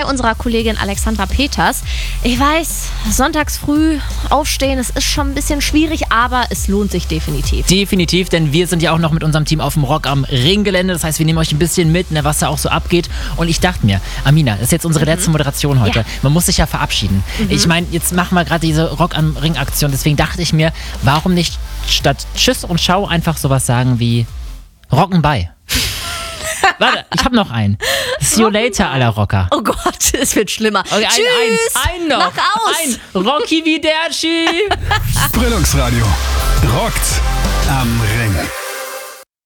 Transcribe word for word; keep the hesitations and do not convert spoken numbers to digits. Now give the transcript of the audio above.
unserer Kollegin Alexandra Peters. Ich weiß, sonntags früh aufstehen, es ist schon ein bisschen schwierig, aber es lohnt sich definitiv. Definitiv, denn wir sind ja auch noch mit unserem Team auf dem Rock am Ringgelände. Das heißt, wir nehmen euch ein bisschen mit, ne, was da auch so abgeht. Und ich dachte mir, Amina, das ist jetzt unsere mhm. letzte Moderation heute. Ja. Man muss sich ja verabschieden. Mhm. Ich meine, jetzt machen wir gerade diese Rock am Ring-Aktion. Deswegen dachte ich mir, warum nicht statt Tschüss und Schau einfach sowas sagen wie Rock'n'Bye. Warte, ich hab noch einen. See you later, aller Rocker. Oh Gott, es wird schlimmer. Okay, Tschüss. Ein, ein, ein noch. Mach aus. Ein Rocky Viderci. Brillungsradio. Rockt am Ring.